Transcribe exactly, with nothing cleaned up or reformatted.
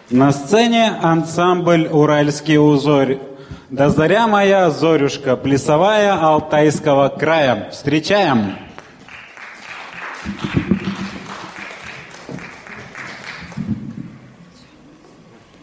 На сцене ансамбль «Уральский узорь». Да заря моя, зорюшка, плясовая Алтайского края. Встречаем!